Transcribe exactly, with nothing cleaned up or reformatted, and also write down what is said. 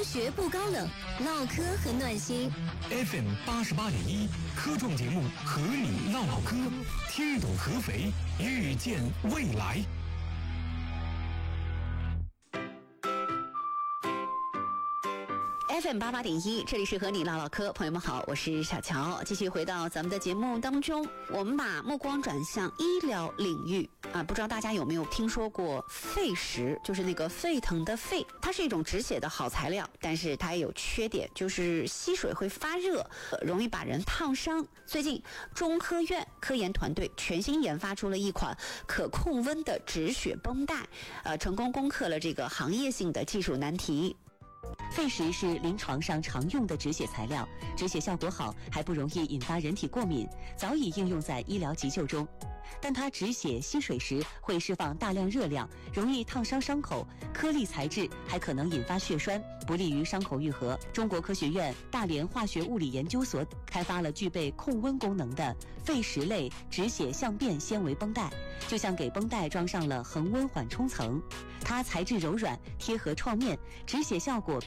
科学不高冷，唠嗑很暖心。 F M 八十八点一科创节目和你唠唠嗑，听懂合肥，遇见未来。 F M 八八点一，这里是和你唠唠嗑，朋友们好，我是小乔。继续回到咱们的节目当中，我们把目光转向医疗领域啊，不知道大家有没有听说过沸石，就是那个沸腾的沸，它是一种止血的好材料，但是它也有缺点，就是吸水会发热，容易把人烫伤。最近中科院科研团队全新研发出了一款可控温的止血绷带，呃，成功攻克了这个行业性的技术难题。沸石是临床上常用的止血材料，止血效果好，还不容易引发人体过敏，早已应用在医疗急救中。但它止血吸水时会释放大量热量，容易烫伤伤口，颗粒材质还可能引发血栓，不利于伤口愈合。中国科学院大连化学物理研究所开发了具备控温功能的沸石类止血相变纤维绷带，就像给绷带装上了恒温缓冲层。它材质柔软，贴合创面，止血效果